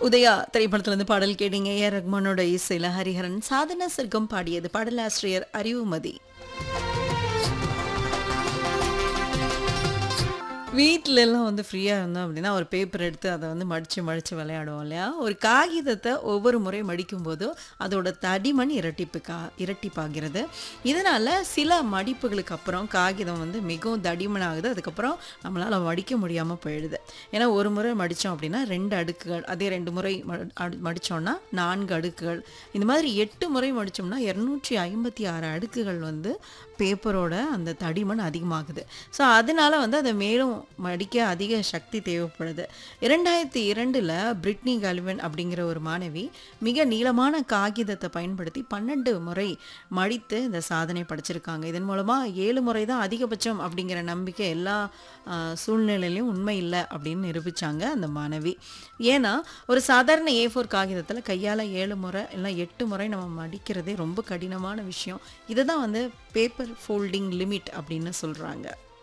உதயா திரைப்படத்திலிருந்து பாடல் கேட்டீங்க. ஏஆர் ரஹ்மானோட இசையில ஹரிஹரன் சாதனா சர்க்கம் பாடியது. பாடலாசிரியர் அறிவுமதி. வீட்டில எல்லாம் வந்து ஃப்ரீயாக இருந்தோம் அப்படின்னா ஒரு பேப்பர் எடுத்து அதை வந்து மடித்து விளையாடுவோம் இல்லையா. ஒரு காகிதத்தை ஒவ்வொரு முறை மடிக்கும்போதும் அதோட தடிமன் இரட்டிப்பாகிறது. இதனால் சில மடிப்புகளுக்கு அப்புறம் காகிதம் வந்து மிகவும் தடிமனாகுது. அதுக்கப்புறம் நம்மளால் மடிக்க முடியாமல் போயிடுது. ஏன்னா ஒரு முறை மடித்தோம் அப்படின்னா 2 அடுக்குகள், அதே 2 முறை மடித்தோம்னா 4 அடுக்குகள், இந்த மாதிரி 8 முறை மடித்தோம்னா 256 அடுக்குகள் வந்து பேப்பரோட அந்த தடிமன் அதிகமாகுது. ஸோ அதனால வந்து அதை மேலும் மடிக்க அதிக சக்தி தேவைப்படுது. 2002 பிரிட்னி கல்வின் அப்படிங்கிற ஒரு மாணவி மிக நீளமான காகிதத்தை பயன்படுத்தி 12 முறை மடித்து இந்த சாதனை படைச்சிருக்காங்க. இதன் மூலமாக 7 முறை தான் அதிகபட்சம் அப்படிங்கிற நம்பிக்கை எல்லா சூழ்நிலையிலையும் உண்மை இல்லை அப்படின்னு நிரூபித்தாங்க அந்த மாணவி. ஏன்னா ஒரு சாதாரண A4 காகிதத்தில் கையால் 7 முறை இல்லை 8 முறை நம்ம மடிக்கிறதே ரொம்ப கடினமான விஷயம். இதை தான் வந்து பேப்பர் ஃபோல்டிங் லிமிட் அப்படின்னு சொல்கிறாங்க.